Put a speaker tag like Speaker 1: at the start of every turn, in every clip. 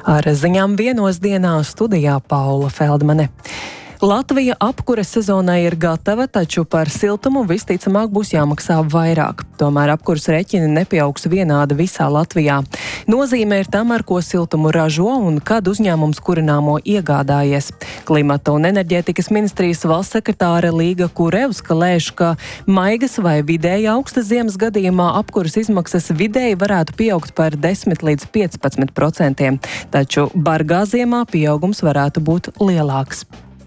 Speaker 1: Ar ziņām vienos dienā studijā Paula Feldmane. Latvija apkures sezonai ir gatava, taču par siltumu visticamāk būs jāmaksā vairāk. Tomēr apkures rēķini nepieaugs vienādi visā Latvijā. Nozīme ir tam, ar ko siltumu ražo un kad uzņēmums kurināmo iegādājies. Klimata un enerģētikas ministrijas valsts sekretāre Līga Kurevska lēš, ka maigas vai vidēji augstas ziemas gadījumā apkures izmaksas vidēji varētu pieaugt par 10 līdz 15%, taču bargā ziemā pieaugums varētu būt lielāks.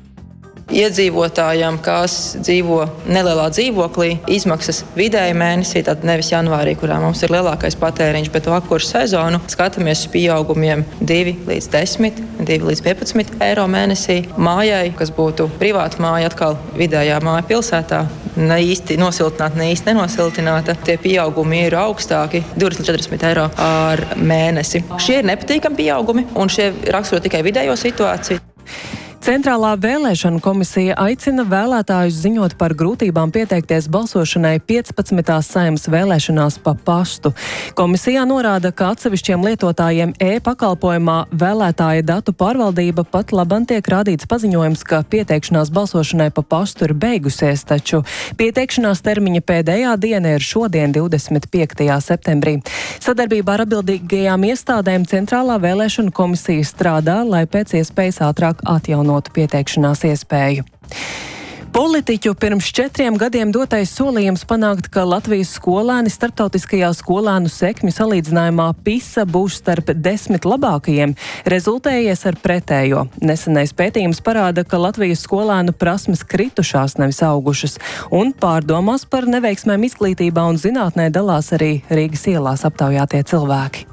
Speaker 2: Iedzīvotājiem, kas dzīvo nelielā dzīvoklī, izmaksas vidēji mēnesī, tad nevis janvārī, kurā mums ir lielākais patēriņš, bet apkures sezonu skatāmies uz pieaugumiem 2 līdz 10, 2 līdz 15 eiro mēnesī. Mājai, kas būtu privāta māja, atkal vidējā māja pilsētā, ne īsti nosiltināta, ne īsti nenosiltināta, tie pieaugumi ir augstāki, 20 līdz 40 eiro ar mēnesi. Šie ir nepatīkami pieaugumi, un šie raksturo tikai vidējo situāciju.
Speaker 1: Centrālā vēlēšanu komisija aicina vēlētājus ziņot par grūtībām pieteikties balsošanai 15. Saeimas vēlēšanās pa pastu. Komisijā norāda, ka atsevišķiem lietotājiem e-pakalpojumā vēlētāja datu pārvaldība pat labam tiek rādīts paziņojums, ka pieteikšanās balsošanai pa pastu ir beigusies, taču pieteikšanās termiņa pēdējā diena ir šodien, 25. septembrī. Sadarbībā ar atbildīgajām iestādēm Centrālā vēlēšanu komisija strādā, lai pēc iespējas ātrāk atjaunot pieteikšanās iespēju. Politiķu pirms 4 gadiem dotais solījums panākt, ka Latvijas skolēni starptautiskajā skolēnu sekmju salīdzinājumā PISA būs starp 10 labākajiem, rezultējies ar pretējo. Nesenais pētījums parāda, ka Latvijas skolēnu prasmes kritušās, nevis augušas, un pārdomās par neveiksmēm izglītībā un zinātnē dalās arī Rīgas ielās aptaujātie cilvēki.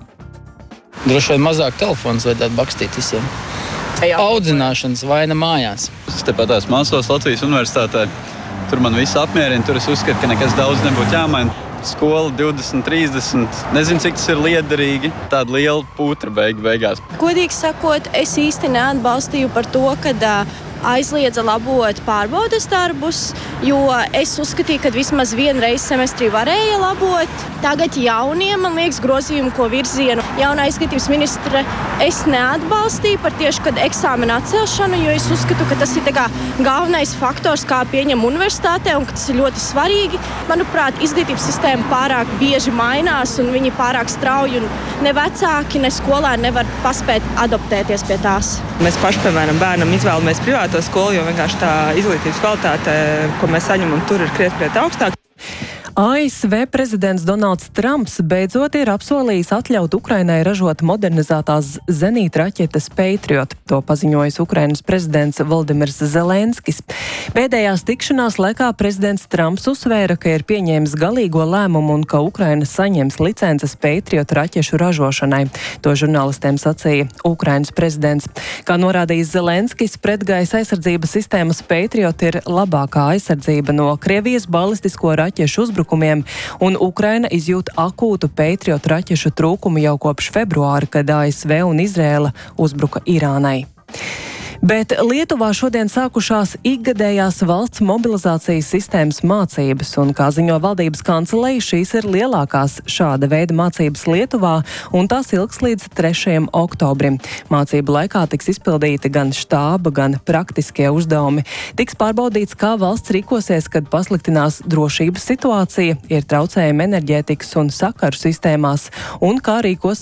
Speaker 3: Droši vien mazāk telefons vajadzētu bakstīt visiem. Audzināšanas vaina mājās.
Speaker 4: Es tepat tās mācos Latvijas universitātē. Tur man viss apmierina. Tur es uzskatu, ka nekas daudz nebūtu jāmaina. Skola 20, 30. Nezinu, cik tas ir liederīgi. Tāda liela putra beigās.
Speaker 5: Godīgi sakot, es īsti neatbalstīju par to, ka aizliedza labot pārbaudes darbus, jo es uzskatīju, ka vismaz vienreiz semestrī varēja labot. Tagad jauniem, man liekas, grozījumi, ko virzienu jaunā izglītības ministre, es neatbalstīju par tieši eksāmena atcelšanu, jo es uzskatu, ka tas ir galvenais faktors, kā pieņem universitātē, un ka tas ir ļoti svarīgi. Manuprāt, izglītības sistēma pārāk bieži mainās, un viņi pārāk strauji, un ne vecāki, ne skolēni nevar paspēt adaptēties pie tās.
Speaker 6: Mēs paši, piemēram, bērnam izvēlamies privāto skolu, jo vienkārši tā izglītības kvalitāte, ko mēs saņemam, tur ir krietni augstāka.
Speaker 1: ASV prezidents Donalds Trumps beidzot ir apsolījis atļaut Ukrainai ražot modernizētās zenītraķetes Patriot. To paziņojis Ukrainas prezidents Voldimirs Zelenskis. Pēdējās tikšanās laikā prezidents Trumps uzsvēra, ka ir pieņēmis galīgo lēmumu un ka Ukraina saņems licences Patriot raķešu ražošanai. To žurnālistiem sacīja Ukrainas prezidents. Kā norādījis Zelenskis, pretgaisa aizsardzības sistēmas Patriot ir labākā aizsardzība no Krievijas balistisko raķešu uzbrukumiem, un Ukraina izjūt akūtu Patriot raķešu trūkumu jau kopš februāra, kad ASV un Izrēla uzbruka Irānai. Bet Lietuvā šodien sākušās ikgadējās valsts mobilizācijas sistēmas mācības, un, kā ziņo valdības kanceleja, šīs ir lielākās šāda veida mācības Lietuvā, un tās ilgs līdz 3. oktobrim. Mācību laikā tiks izpildīti gan štāba, gan praktiskie uzdevumi. Tiks pārbaudīts, kā valsts rīkosies, kad pasliktinās drošības situācija, ir traucējumi enerģētikas un sakaru sistēmās, un kā rīkos